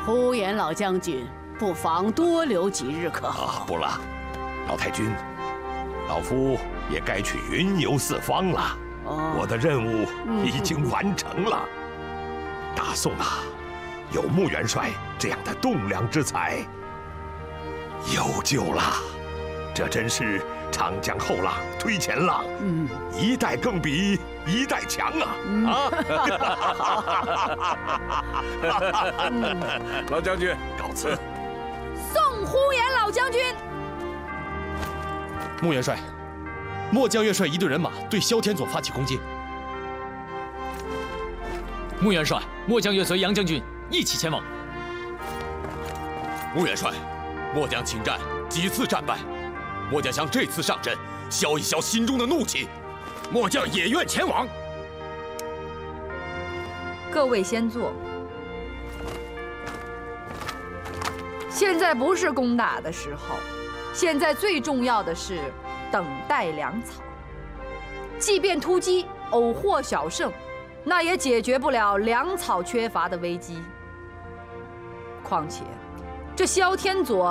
呼延老将军，不妨多留几日可好？ 不了，老太君，老夫也该去云游四方了。我的任务已经完成了。大宋啊，有穆元帅这样的栋梁之才，有救了。这真是长江后浪推前浪，一代更比一代强啊！ 老将军， 告辞。 送呼延老将军。 穆元帅，末将愿率一队人马对萧天佐发起攻击。 穆元帅，末将愿随杨将军一起前往。 穆元帅，末将请战几次战败，末将想这次上阵，消一消心中的怒气。末将也愿前往。 各位先坐。现在不是攻打的时候，现在最重要的是等待粮草。即便突击偶获小胜，那也解决不了粮草缺乏的危机。况且，这萧天佐